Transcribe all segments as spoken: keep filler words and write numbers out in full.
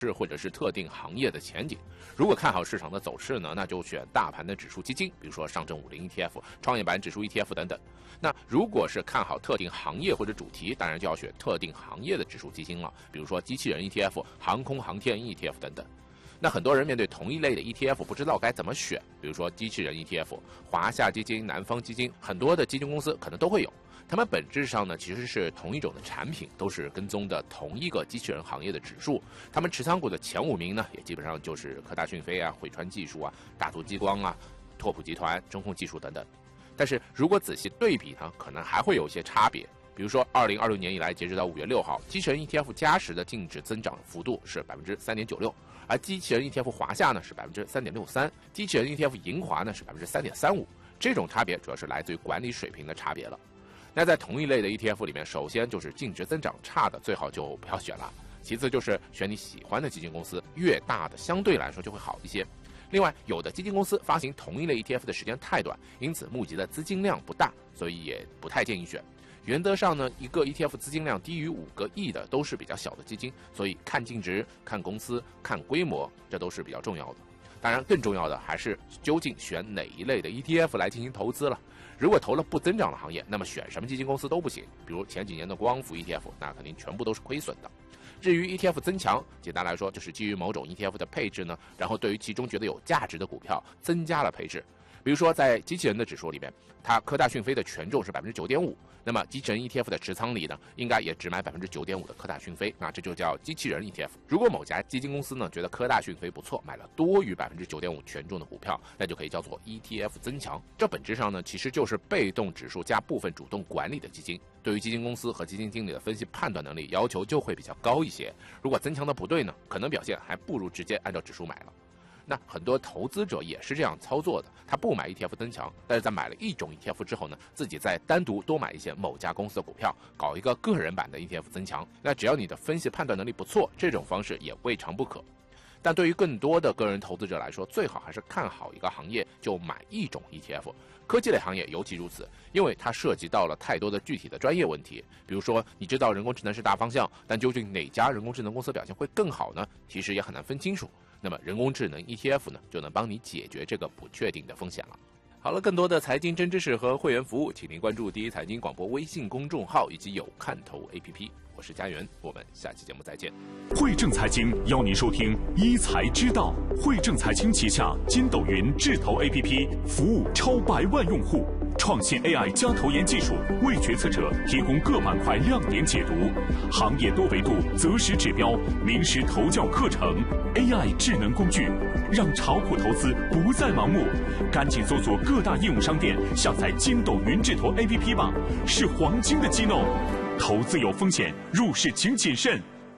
市或者是特定行业的前景。如果看好市场的走势呢，那就选大盘的指数基金，比如说上证五零 E T F、创业板指数 E T F 等等。那如果是看好特定行业或者主题，当然就要选特定行业的指数基金了，比如说机器人 E T F、航空航天 E T F 等等。那很多人面对同一类的 E T F 不知道该怎么选，比如说机器人 E T F、华夏基金、南方基金，很多的基金公司可能都会有。它们本质上呢其实是同一种的产品，都是跟踪的同一个机器人行业的指数。他们持仓股的前五名呢，也基本上就是科大讯飞啊、汇川技术啊、大图激光啊、拓普集团、中控技术等等。但是如果仔细对比呢，可能还会有一些差别。比如说，二零二六年以来，截止到五月六号，机器人 E T F 加时的净值增长幅度是百分之三点九六，而机器人 E T F 华夏呢是百分之三点六三，机器人 E T F 银华呢是百分之三点三五。这种差别主要是来自于管理水平的差别了。那在同一类的 E T F 里面，首先就是净值增长差的，最好就不要选了。其次就是选你喜欢的基金公司，越大的相对来说就会好一些。另外，有的基金公司发行同一类 E T F 的时间太短，因此募集的资金量不大，所以也不太建议选。原则上呢，一个 E T F 资金量低于五个亿的都是比较小的基金，所以看净值、看公司、看规模，这都是比较重要的。当然，更重要的还是究竟选哪一类的 E T F 来进行投资了。如果投了不增长的行业，那么选什么基金公司都不行。比如前几年的光伏 E T F， 那肯定全部都是亏损的。至于 E T F 增强，简单来说就是基于某种 E T F 的配置呢，然后对于其中觉得有价值的股票增加了配置。比如说在机器人的指数里面，它科大讯飞的权重是百分之九点五，那么机器人 E T F 的持仓里呢，应该也只买百分之九点五的科大讯飞，那这就叫机器人 E T F。如果某家基金公司呢觉得科大讯飞不错，买了多于百分之九点五权重的股票，那就可以叫做 E T F 增强。这本质上呢其实就是被动指数加部分主动管理的基金，对于基金公司和基金经理的分析判断能力要求就会比较高一些。如果增强的不对呢，可能表现还不如直接按照指数买了。那很多投资者也是这样操作的，他不买 E T F 增强，但是在买了一种 E T F 之后呢，自己再单独多买一些某家公司的股票，搞一个个人版的 E T F 增强。那只要你的分析判断能力不错，这种方式也未尝不可。但对于更多的个人投资者来说，最好还是看好一个行业就买一种 E T F。科技类行业尤其如此，因为它涉及到了太多的具体的专业问题。比如说，你知道人工智能是大方向，但究竟哪家人工智能公司表现会更好呢？其实也很难分清楚。那么人工智能 E T F 呢，就能帮你解决这个不确定的风险了。好了，更多的财经真知识和会员服务，请您关注第一财经广播微信公众号以及有看头 A P P。我是佳源，我们下期节目再见。 汇正财经邀您收听一财之道。汇正财经旗下筋斗云智投 A P P 服务超百万用户，创新 A I 加投研技术，为决策者提供各板块亮点解读，行业多维度择时指标，名师投教课程 ，A I 智能工具，让炒股投资不再盲目。赶紧搜索各大应用商店，下载筋斗云智投 A P P 吧，是黄金的机弄。投资有风险，入市请谨慎。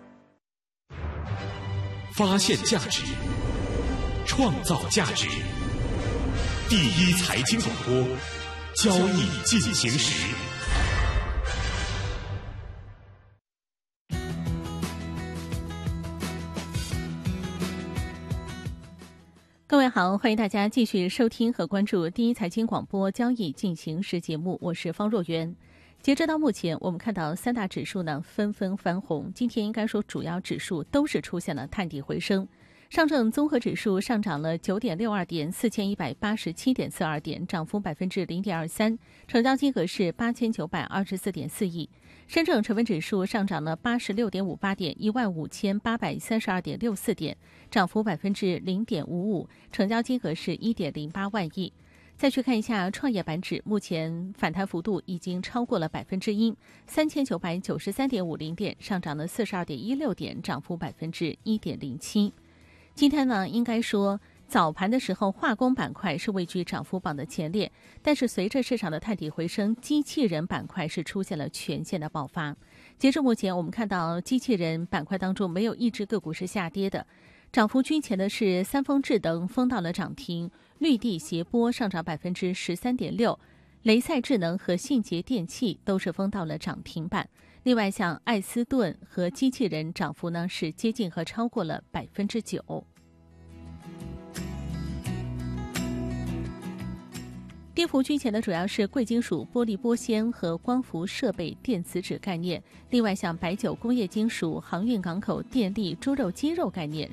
发现价值，创造价值。第一财经广播，交易进行时。 各位好，欢迎大家继续收听和关注第一财经广播交易进行时节目，我是方若媛。截止到目前，我们看到三大指数呢纷纷翻红，今天应该说主要指数都是出现了探底回升。上证综合指数上涨了 九点六二点，四千一百八十七点四二点，涨幅百分之零点二三，成交金额是八千九百二十四点四亿。深证成分指数上涨了八十六点五八点，一万五千八百三十二点六四点，涨幅百分之零点五五，成交金额是一点零八万亿。再去看一下创业板指，目前反弹幅度已经超过了百分之一，三千九百九十三点五零点，上涨了四十二点一六点，涨幅百分之一点零七。今天呢，应该说早盘的时候，化工板块是位居涨幅榜的前列，但是随着市场的探底回升，机器人板块是出现了全线的爆发。截至目前，我们看到机器人板块当中没有一只个股是下跌的。涨幅居前的是三丰智能封到了涨停，绿地协波上涨百分之十三点六，雷赛智能和信捷电器都是封到了涨停板。另外，像艾斯顿和机器人涨幅呢是接近和超过了百分之九。第跌幅居前的主要是贵金属、玻璃玻纤和光伏设备、电子纸概念。另外，像白酒、工业金属、航运港口、电力、猪肉、鸡肉概念